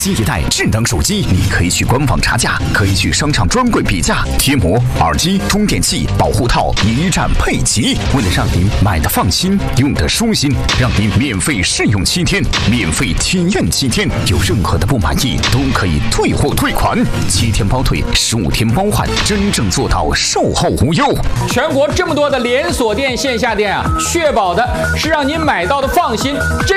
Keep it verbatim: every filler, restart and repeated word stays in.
新一代智能手机，你可以去官网查价，可以去商场专柜比价，贴膜、耳机、充电器、保护套一站配齐。为了让您买的放心，用的舒心，让您免费试用七天，免费体验七天，有任何的不满意都可以退货退款，七天包退，十五天包换，真正做到售后无忧。 全国这么多的连锁店、线下店啊，确保的是让您买到的放心。